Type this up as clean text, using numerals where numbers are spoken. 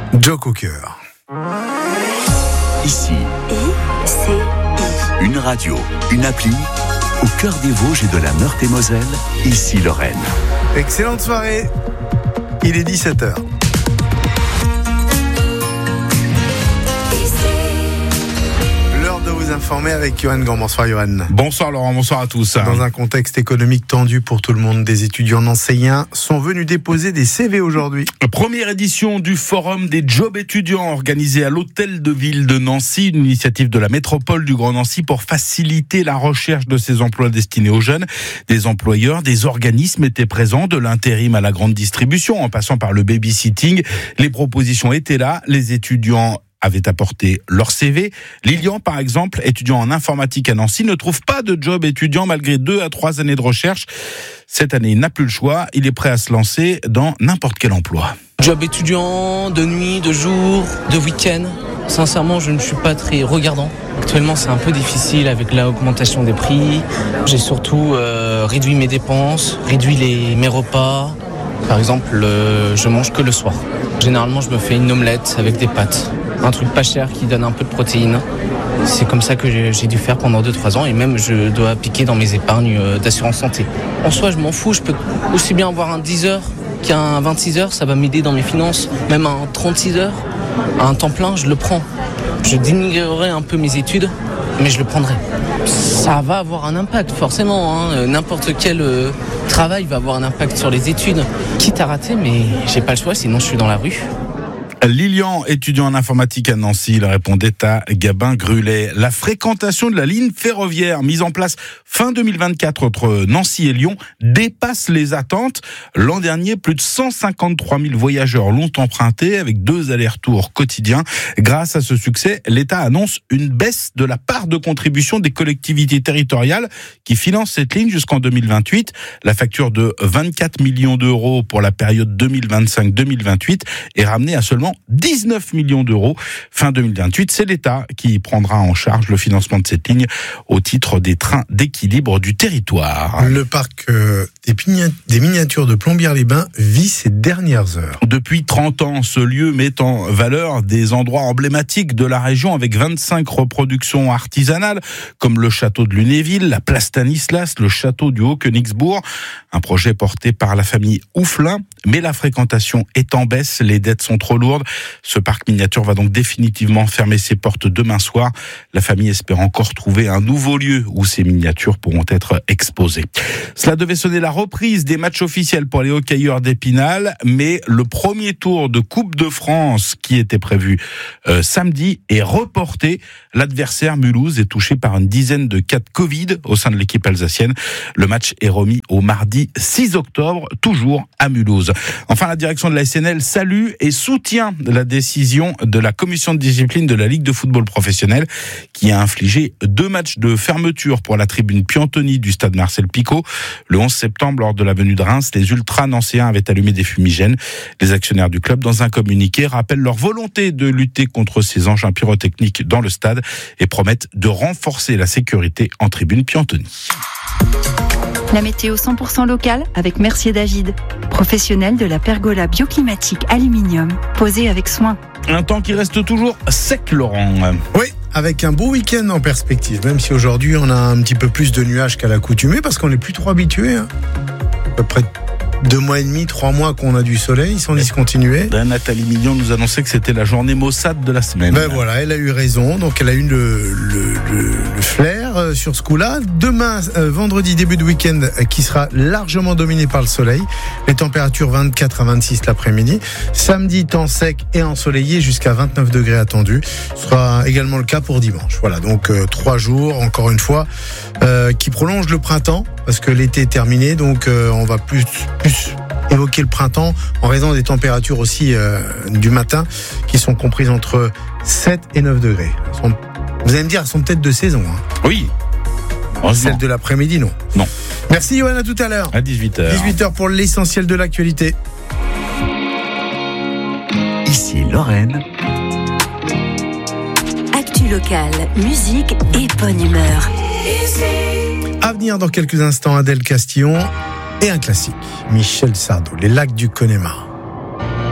Joe Cocker. Ici, ICI. une radio, une appli, au cœur des Vosges et de la Meurthe-et-Moselle, ici Lorraine. Excellente soirée. Il est 17h. L'heure de vous informer avec Johan Gant. Bonsoir Johan. Bonsoir Laurent, bonsoir à tous. Dans un contexte économique tendu pour tout le monde, des étudiants nancéiens sont venus déposer des CV aujourd'hui. Première édition du Forum des jobs étudiants organisé à l'Hôtel de Ville de Nancy, une initiative de la métropole du Grand Nancy pour faciliter la recherche de ces emplois destinés aux jeunes. Des employeurs, des organismes étaient présents, de l'intérim à la grande distribution, en passant par le babysitting. Les propositions étaient là, les étudiants avaient apporté leur CV. Lilian, par exemple, étudiant en informatique à Nancy, ne trouve pas de job étudiant malgré 2 à 3 années de recherche. Cette année, il n'a plus le choix. Il est prêt à se lancer dans n'importe quel emploi. Job étudiant, de nuit, de jour, de week-end. Sincèrement, je ne suis pas très regardant. Actuellement, c'est un peu difficile avec l'augmentation des prix. J'ai surtout réduit mes dépenses, réduit mes repas. Par exemple, je mange que le soir. Généralement, je me fais une omelette avec des pâtes. Un truc pas cher qui donne un peu de protéines. C'est comme ça que j'ai dû faire pendant 2-3 ans et même je dois piquer dans mes épargnes d'assurance santé. En soi, je m'en fous, je peux aussi bien avoir un 10 heures qu'un 26 heures, ça va m'aider dans mes finances. Même un 36 heures, un temps plein, je le prends. Je dénigrerai un peu mes études, mais je le prendrai. Ça va avoir un impact, forcément. N'importe quel travail va avoir un impact sur les études. Quitte à rater, mais j'ai pas le choix, sinon je suis dans la rue. Lilian, étudiant en informatique à Nancy, il répondait à Gabin Grulet. La fréquentation de la ligne ferroviaire mise en place fin 2024 entre Nancy et Lyon dépasse les attentes. L'an dernier, plus de 153 000 voyageurs l'ont emprunté avec 2 allers-retours quotidiens. Grâce à ce succès, l'État annonce une baisse de la part de contribution des collectivités territoriales qui financent cette ligne jusqu'en 2028. La facture de 24 millions d'euros pour la période 2025-2028 est ramenée à seulement 19 millions d'euros. Fin 2028, c'est l'État qui prendra en charge le financement de cette ligne au titre des trains d'équilibre du territoire. Le parc des miniatures de Plombières-les-Bains vit ses dernières heures. Depuis 30 ans, ce lieu met en valeur des endroits emblématiques de la région avec 25 reproductions artisanales comme le château de Lunéville, la place Stanislas, le château du Haut-Königsbourg. Un projet porté par la famille Ouflin, mais la fréquentation est en baisse, les dettes sont trop lourdes. Ce parc miniature va donc définitivement fermer ses portes demain soir. La famille espère encore trouver un nouveau lieu où ces miniatures pourront être exposées. Cela devait sonner la reprise des matchs officiels pour les hockeyeurs d'Épinal, mais le premier tour de Coupe de France qui était prévu samedi est reporté. L'adversaire Mulhouse est touché par une dizaine de cas de Covid au sein de l'équipe alsacienne. Le match est remis au mardi 6 octobre, toujours à Mulhouse. Enfin, la direction de la SNL salue et soutient la décision de la commission de discipline de la Ligue de football professionnel qui a infligé 2 matchs de fermeture pour la tribune Piantoni du stade Marcel Picot. Le 11 septembre, lors de la venue de Reims, les ultras nancéens avaient allumé des fumigènes. Les actionnaires du club, dans un communiqué, rappellent leur volonté de lutter contre ces engins pyrotechniques dans le stade et promettent de renforcer la sécurité en tribune Piantoni. La météo 100% locale avec Mercier David, professionnel de la pergola bioclimatique aluminium, posée avec soin. Un temps qui reste toujours sec, Laurent. Oui, avec un beau week-end en perspective, même si aujourd'hui on a un petit peu plus de nuages qu'à l'accoutumée, parce qu'on n'est plus trop habitué. À peu près 2 mois et demi, 3 mois qu'on a du soleil sans discontinuer. Nathalie Mignon nous annonçait que c'était la journée maussade de la semaine. Ben voilà, elle a eu raison, donc elle a eu le flair sur ce coup-là. Demain, vendredi, début de week-end, qui sera largement dominé par le soleil. Les températures 24 à 26 l'après-midi. Samedi, temps sec et ensoleillé jusqu'à 29 degrés attendus. Ce sera également le cas pour dimanche. Voilà, donc 3 jours, encore une fois, qui prolongent le printemps, parce que l'été est terminé, donc on va plus évoquer le printemps en raison des températures aussi du matin qui sont comprises entre 7 et 9 degrés. Vous allez me dire, elles sont peut-être de saison. Oui. Celles de l'après-midi, non. Merci Johan, à tout à l'heure. À 18h. 18h pour l'essentiel de l'actualité. Ici Lorraine. Actu locale, musique et bonne humeur. À venir dans quelques instants, Adèle Castillon et un classique, Michel Sardou, Les Lacs du Connemara.